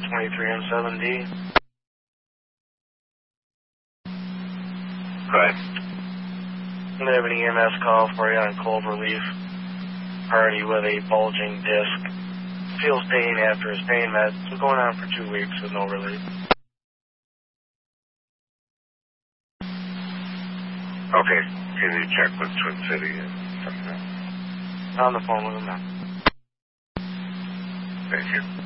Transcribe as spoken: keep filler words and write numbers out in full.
twenty-three M seven D. Go ahead. I'm going to have an E M S call for you on cold relief. Party with a bulging disc. Feels pain after his pain meds. It's been going on for two weeks with no relief. Okay. Can you check with Twin City and something else? On the phone with him now. Thank you.